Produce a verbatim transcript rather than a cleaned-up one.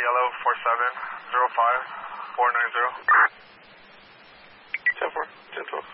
yellow four seven zero five four nine zero. ten four, ten twelve.